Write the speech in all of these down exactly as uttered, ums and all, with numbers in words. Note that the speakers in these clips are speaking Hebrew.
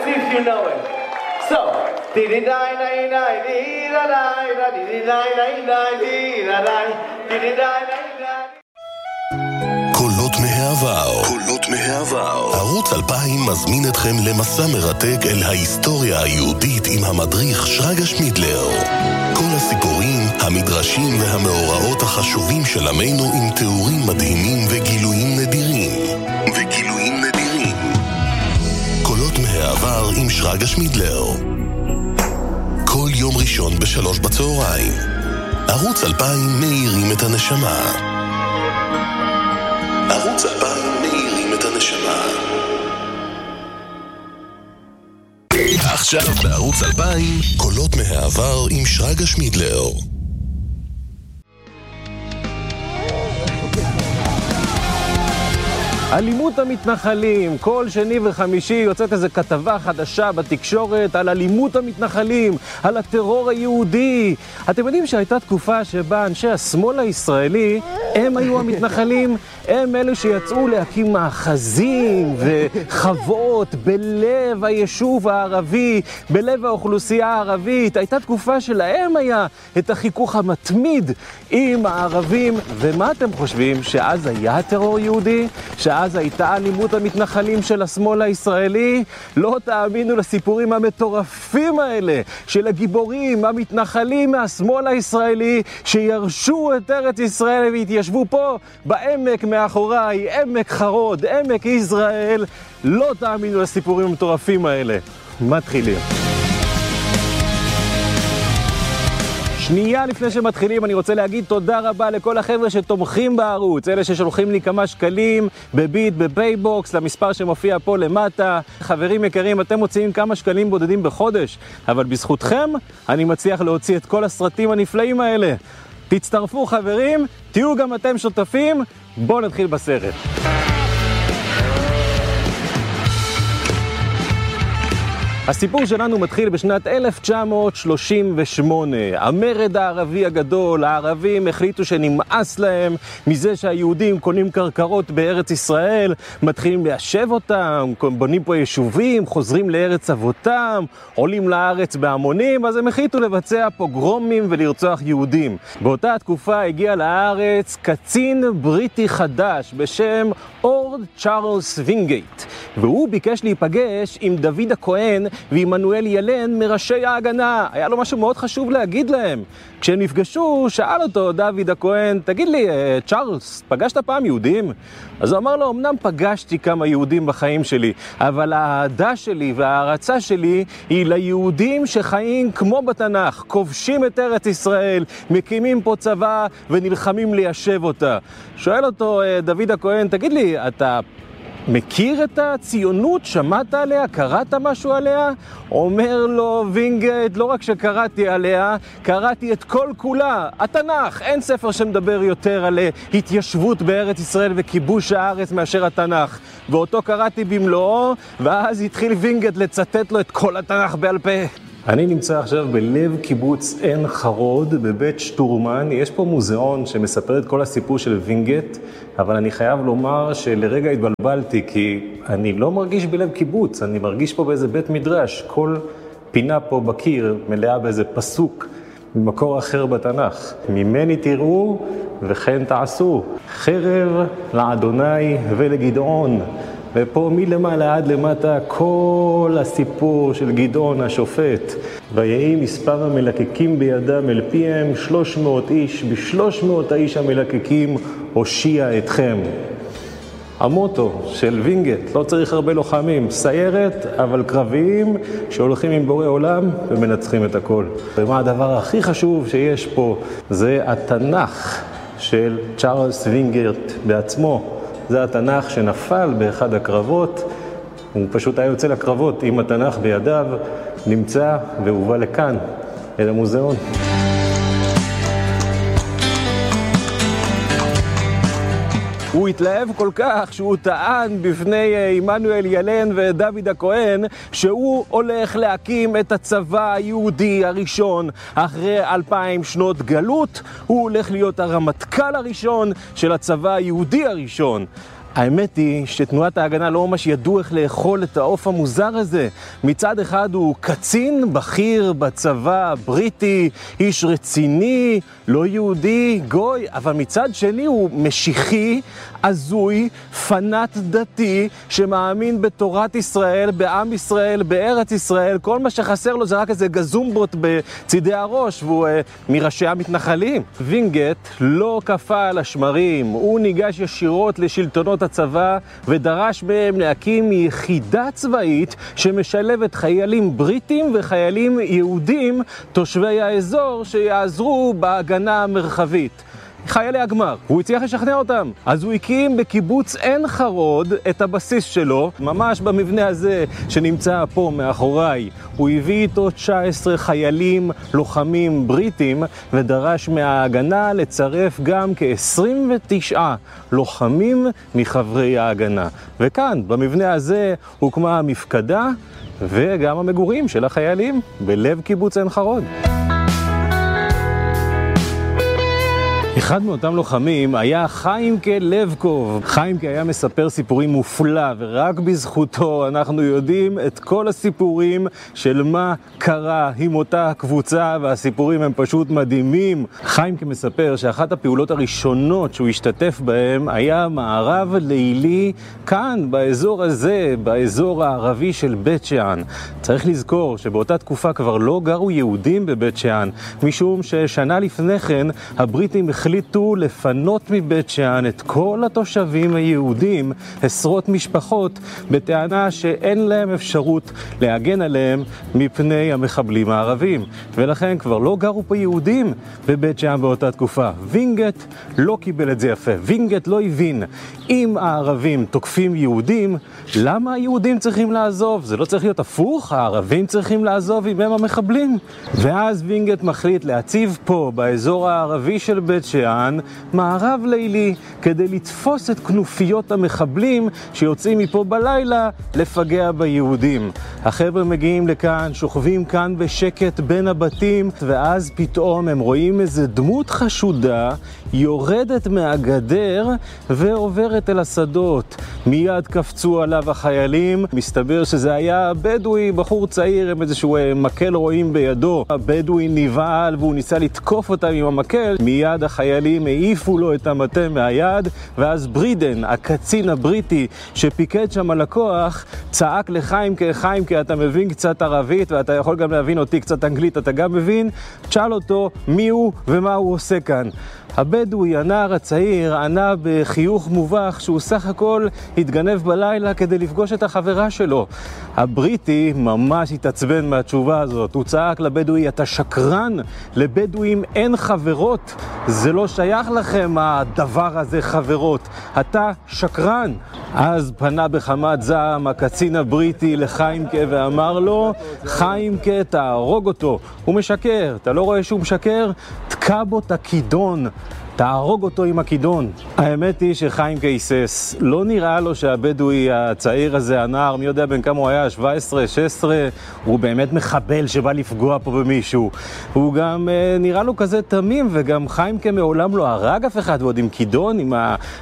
Let's see if you know it. So, dee-dee-dai-dai-dai, dee-da-dai, dee-dee-dai-dai-dai, dee-da-dai, dee-dee-dai-dai-dai. קולות מהעבר. קולות מהעבר. ערוץ אלפיים מזמין אתכם למסע מרתק אל ההיסטוריה היהודית עם המדריך שרגא שמידלר. כל הסיפורים, המדרשים והמאורעות החשובים של עמנו עם תיאורים מדהימים וגילויים נדירים. וגילויים נדירים. קולות מהעבר עם שרגא שמידלר. כל יום ראשון בשלוש בצהריים. ערוץ אלפיים מאירים את הנשמה. ערוץ אלפיים מאירים את הנשמה. עכשיו בערוץ אלפיים, קולות מהעבר עם שרגא שמידלר. אלימות המתנחלים, כל שני וחמישי יוצאת איזו כתבה חדשה בתקשורת על אלימות המתנחלים, על הטרור היהודי. אתם יודעים שהייתה תקופה שבה אנשי השמאל הישראלי, הם היו המתנחלים, הם אלו שיצאו להקים מאחזים וחוות בלב היישוב הערבי, בלב האוכלוסייה הערבית. הייתה תקופה שלהם היה את החיכוך המתמיד עם הערבים. ומה אתם חושבים? שאז היה טרור יהודי? שאז הייתה אלימות המתנחלים של השמאל הישראלי? לא תאמינו לסיפורים המטורפים האלה של הגיבורים המתנחלים מהשמאל הישראלי שירשו את ארץ ישראל והתיישבו פה בעמק מאחוריי, עמק חרוד, עמק יזרעאל. לא תאמינו לסיפורים המטורפים האלה. מתחילים. שנייה לפני שמתחילים, אני רוצה להגיד תודה רבה לכל החבר'ה שתומכים בערוץ, אלה ששולחים לי כמה שקלים בביט, בפייבוקס, למספר שמופיע פה למטה. חברים יקרים, אתם מוציאים כמה שקלים בודדים בחודש, אבל בזכותכם אני מצליח להוציא את כל הסרטים הנפלאים האלה. תצטרפו חברים, תהיו גם אתם שותפים, בואו נתחיל בסרט. הסיפור שלנו מתחיל בשנת אלף תשע מאות שלושים ושמונה. המרד הערבי הגדול, הערבים החליטו שנמאס להם מזה שהיהודים קונים קרקעות בארץ ישראל, מתחילים ליישב אותם, בונים פה יישובים, חוזרים לארץ אבותם, עולים לארץ בהמונים, אז הם החליטו לבצע פוגרומים ולרצוח יהודים. באותה התקופה הגיע לארץ קצין בריטי חדש בשם אורד צ'ארלס וינגייט, והוא ביקש להיפגש עם דוד הכהן ועמנואל ילן מראשי ההגנה. היה לו משהו מאוד חשוב להגיד להם. כשהם נפגשו, שאל אותו דוד הכהן, תגיד לי, צ'ארלס, פגשת פעם יהודים? אז הוא אמר לו, אמנם פגשתי כמה יהודים בחיים שלי, אבל האהדה שלי וההערצה שלי היא ליהודים שחיים כמו בתנ"ך, כובשים את ארץ ישראל, מקימים פה צבא ונלחמים ליישב אותה. שואל אותו דוד הכהן, תגיד לי, אתה מכיר את הציונות? שמעת עליה? קראת משהו עליה? אומר לו וינגייט, לא רק שקראתי עליה, קראתי את כל כולה, התנ"ך. אין ספר שמדבר יותר על התיישבות בארץ ישראל וכיבוש הארץ מאשר התנ"ך. ואותו קראתי במלואו, ואז התחיל וינגייט לצטט לו את כל התנ"ך בעל פה. אני נמצא עכשיו בלב קיבוץ עין חרוד, בבית שטורמן. יש פה מוזיאון שמספר את כל הסיפור של וינגייט, אבל אני חייב לומר שלרגע התבלבלתי, כי אני לא מרגיש בלב קיבוץ, אני מרגיש פה באיזה בית מדרש. כל פינה פה בקיר מלאה באיזה פסוק ממקור אחר בתנ"ך. ממני תראו וכן תעשו, חרב לאדוני ולגדעון. ופה מלמעלה עד למטה כל הסיפור של גדעון השופט. ויהי מספר המלקקים בידם אל פיהם שלוש מאות איש, בשלוש מאות האיש המלקקים הושיע אתכם. המוטו של וינגייט, לא צריך הרבה לוחמים, סיירת אבל קרביים שהולכים עם בורא עולם ומנצחים את הכל. ומה הדבר הכי חשוב שיש פה? זה התנ"ך של צ'ארלס וינגייט בעצמו. זה התנ"ך שנפל באחד הקרבות, הוא פשוט היה יוצא לקרבות עם התנ"ך בידיו, נמצא והובא לכאן, אל המוזיאון. הוא התלהב כל כך שהוא טען בפני עמנואל ילן ודוד הכהן שהוא הולך להקים את הצבא היהודי הראשון אחרי אלפיים שנות גלות. הוא הולך להיות הרמטכ"ל הראשון של הצבא היהודי הראשון. האמת היא שתנועת ההגנה לא ממש ידעו איך לאכול את העוף המוזר הזה. מצד אחד הוא קצין בכיר בצבא הבריטי, איש רציני, לא יהודי, גוי, אבל מצד שני הוא משיחי, עזוי, פנאט דתי, שמאמין בתורת ישראל, בעם ישראל, בארץ ישראל. כל מה שחסר לו זה רק איזה גזומבות בצידי הראש, והוא אה, מראשי המתנחלים. וינגייט לא קפא על השמרים, הוא ניגש ישירות לשלטונות הצבא ודרש מהם להקים יחידה צבאית שמשלבת חיילים בריטים וחיילים יהודים תושבי האזור שיעזרו בהגנה המרחבית. חיילי הגמר. הוא הצליח לשכנע אותם. אז הוא הקים בקיבוץ עין חרוד את הבסיס שלו, ממש במבנה הזה שנמצא פה מאחוריי. הוא הביא איתו תשע עשרה חיילים לוחמים בריטים ודרש מההגנה לצרף גם כ-עשרים ותשעה לוחמים מחברי ההגנה. וכאן, במבנה הזה, הוקמה המפקדה וגם המגורים של החיילים בלב קיבוץ עין חרוד. אחד מאותם לוחמים היה חיימקה לבקוב. חיימקה היה מספר סיפורים מופלא, ורק בזכותו אנחנו יודעים את כל הסיפורים של מה קרה עם אותה קבוצה, והסיפורים הם פשוט מדהימים. חיימקה מספר שאחת הפעולות הראשונות שהוא השתתף בהם היה מערב לילי כאן, באזור הזה, באזור הערבי של בית שאן. צריך לזכור שבאותה תקופה כבר לא גרו יהודים בבית שאן, משום ששנה לפני כן הבריטים החליטו לפנות מבית שאן את כל התושבים היהודים, עשרות משפחות, בטענה שאין להם אפשרות להגן עליהם מפני המחבלים הערבים. ולכן כבר לא גרו פה יהודים בבית שאן באותה תקופה. וינגייט לא קיבל את זה יפה. וינגייט לא הבין. אם הערבים תוקפים יהודים, למה היהודים צריכים לעזוב? זה לא צריך להיות הפוך, הערבים צריכים לעזוב אם הם המחבלים. ואז וינגייט מחליט להציב פה, באזור הערבי של בית שאן, מערב לילי, כדי לתפוס את כנופיות המחבלים שיוצאים מפה בלילה לפגע ביהודים. החבר'ה מגיעים לכאן, שוכבים כאן בשקט בין הבתים, ואז פתאום הם רואים איזה דמות חשודה, יורדת מהגדר ועוברת אל השדות. מיד קפצו עליו החיילים, מסתבר שזה היה בדואי, בחור צעיר עם איזשהו מקל רואים בידו. הבדואי נבעל והוא ניסה לתקוף אותם עם המקל. מיד החיילים העיפו לו את המטה מהיד, ואז ברידן, הקצין הבריטי שפיקד שם על הכוח, צעק לחיימקה, חיימקה, אתה מבין קצת ערבית ואתה יכול גם להבין אותי קצת אנגלית, אתה גם מבין? תשאל אותו מי הוא ומה הוא עושה כאן. הבדואי, הנער הצעיר, ענה בחיוך מובך שהוא סך הכל התגנב בלילה כדי לפגוש את החברה שלו. הבריטי ממש התעצבן מהתשובה הזאת. הוא צעק לבדואי, אתה שקרן, לבדואים אין חברות, זה לא שייך לכם הדבר הזה חברות, אתה שקרן. אז פנה בחמת זעם הקצין הבריטי לחיימקה ואמר לו, חיימקה, תהרוג אותו, הוא משקר, אתה לא רואה שהוא משקר? תקע בו את הכידון, תהרוג אותו עם הכידון. האמת היא שחיימקה היסס, לא נראה לו שהבדואי הצעיר הזה, הנער, מי יודע בין כמה הוא היה, שבע עשרה, שש עשרה, הוא באמת מחבל שבא לפגוע פה במישהו. הוא גם אה, נראה לו כזה תמים, וגם חיימקה מעולם לא הרג אף אחד, ועוד עם כידון, עם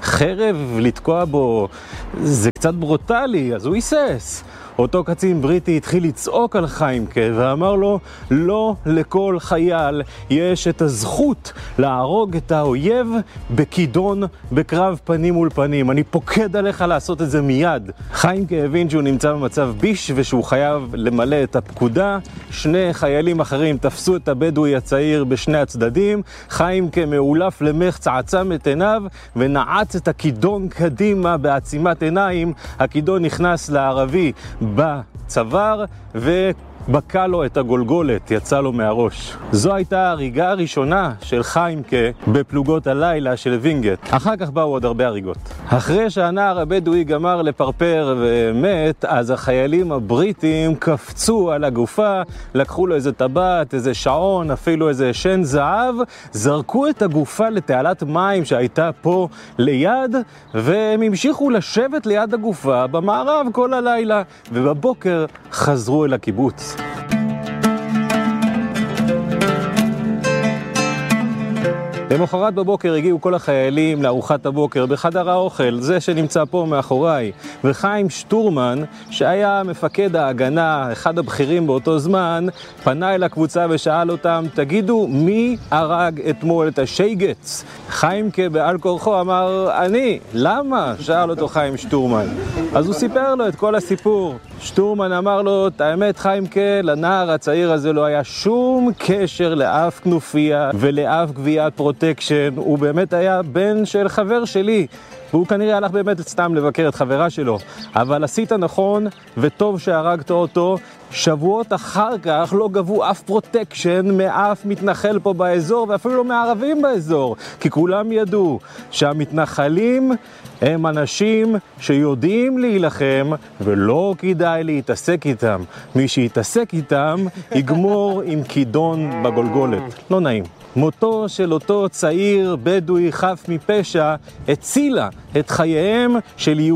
החרב, לתקוע בו, זה קצת ברוטלי, אז הוא היסס. אותו קצין בריטי התחיל לצעוק על חיימקה ואמר לו, לא לכל חייל יש את הזכות להרוג את האויב בכידון, בקרב פנים מול פנים. אני פוקד עליך לעשות את זה מיד. חיימקה הבין שהוא נמצא במצב ביש ושהוא חייב למלא את הפקודה. שני חיילים אחרים תפסו את הבדואי הצעיר בשני הצדדים. חיימקה מעולף למחץ עצם את עיניו ונעץ את הכידון קדימה בעצימת עיניים. הכידון נכנס לערבי בצוואר ובקע לו את הגולגולת, יצא לו מהראש. זו הייתה הריגה הראשונה של חיימקה בפלוגות הלילה של וינגייט. אחר כך באו עוד הרבה הריגות. אחרי שהנער הבדואי גמר לפרפר ומת, אז החיילים הבריטים קפצו על הגופה, לקחו לו איזה טבעת, איזה שעון, אפילו איזה שן זהב, זרקו את הגופה לתעלת מים שהייתה פה ליד, והם המשיכו לשבת ליד הגופה במערב כל הלילה, ובבוקר חזרו אל הקיבוץ. למחרת בבוקר הגיעו כל החיילים לארוחת הבוקר בחדר האוכל, זה שנמצא פה מאחוריי. וחיים שטורמן, שהיה מפקד ההגנה, אחד הבכירים באותו זמן, פנה אל הקבוצה ושאל אותם, תגידו, מי הרג אתמול את השייגץ? חיימקה בעל כורחו אמר, אני. למה? שאל אותו חיים שטורמן. אז הוא סיפר לו את כל הסיפור. שטורמן אמר לו, את האמת חיימקה, לנער הצעיר הזה לא היה שום קשר לאף כנופיה ולאף גביית פרוטקשן, הוא באמת היה בן של חבר שלי. והוא כנראה הלך באמת סתם לבקר את חברה שלו. אבל עשית נכון, וטוב שהרגת אותו. שבועות אחר כך לא גבו אף פרוטקשן מאף מתנחל פה באזור, ואפילו לא מערבים באזור. כי כולם ידעו שהמתנחלים הם אנשים שיודעים להילחם, ולא כדאי להתעסק איתם. מי שיתעסק איתם יגמור עם כידון בגולגולת. לא נעים. מותו של אותו צעיר בדואי חף מפשע הצילה את חייהם של יהודים.